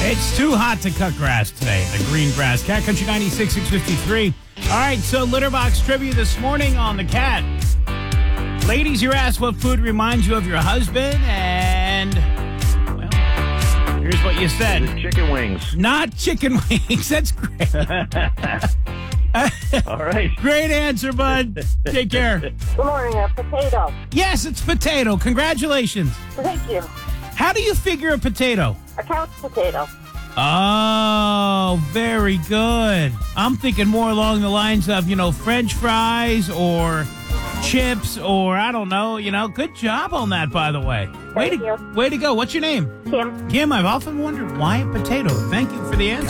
It's too hot to cut grass today, the green grass. Cat Country 96, 653. All right, so litter box trivia this morning on the cat. Ladies, you're asked what food reminds you of your husband, and, well, here's what you said. It's chicken wings. Not chicken wings. That's great. All right. Great answer, bud. Take care. Good morning, a potato. Yes, it's potato. Congratulations. Thank you. How do you figure a potato? A couch potato. Oh, very good. I'm thinking more along the lines of, French fries or chips or I don't know, Good job on that, by the way. Thank you. Way to go. What's your name? Kim. Kim, I've often wondered why a potato. Thank you for the answer.